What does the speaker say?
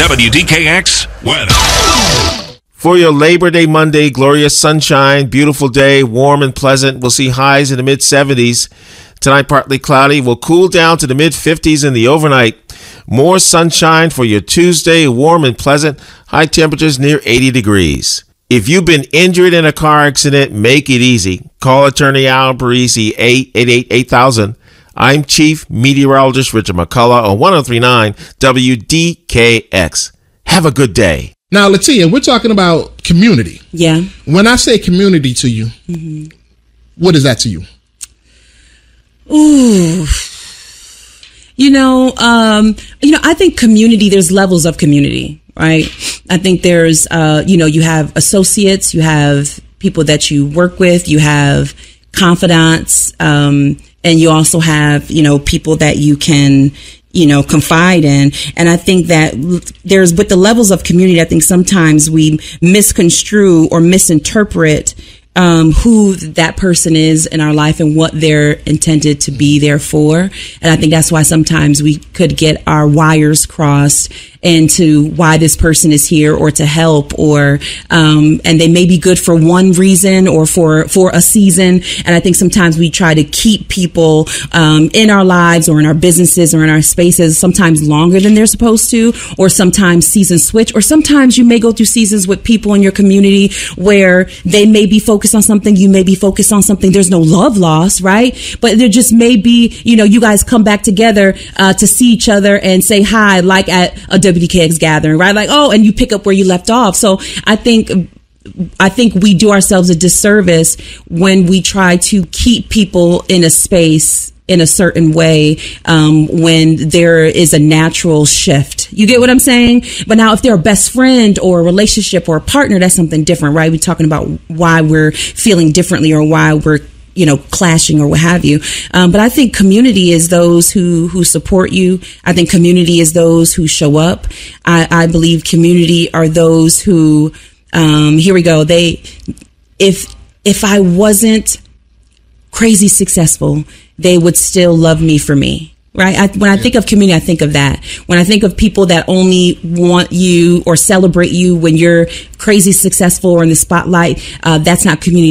WDKX weather. For your Labor Day Monday, glorious sunshine, beautiful day, warm and pleasant. We'll see highs in the mid-70s. Tonight, partly cloudy. Will cool down to the mid-50s in the overnight. More sunshine for your Tuesday, warm and pleasant. High temperatures near 80 degrees. If you've been injured in a car accident, make it easy. Call attorney Al Parisi, 888-8000. I'm Chief Meteorologist Richard McCullough on 103.9 WDKX. Have a good day. Now, Latia, we're talking about community. Yeah. When I say community to you, what is that to you? Ooh. I think community, there's levels of community, right? I think there's, you have associates, you have people that you work with, you have confidants, and you also have, people that you can, confide in. And I think that there's, with the levels of community, I think sometimes we misconstrue or misinterpret who that person is in our life and what they're intended to be there for. And I think that's why sometimes we could get our wires crossed into why this person is here or to help or, and they may be good for one reason or for a season. And I think sometimes we try to keep people, in our lives or in our businesses or in our spaces sometimes longer than they're supposed to, or sometimes seasons switch, or sometimes you may go through seasons with people in your community where they may be focused on something, you may be focused on something. There's no love loss, right? But there just may be, you guys come back together, to see each other and say hi, like at a WDKX gathering, right? Like, oh, and you pick up where you left off. So I think we do ourselves a disservice when we try to keep people in a space in a certain way, when there is a natural shift. You get what I'm saying? But now if they're a best friend or a relationship or a partner, that's something different, right? We're talking about why we're feeling differently or why we're clashing or what have you. But I think community is those who support you. I think community is those who show up. I believe community are those who, here we go. If I wasn't crazy successful, they would still love me for me. Right. When I think of community, I think of that. When I think of people that only want you or celebrate you when you're crazy successful or in the spotlight, that's not community.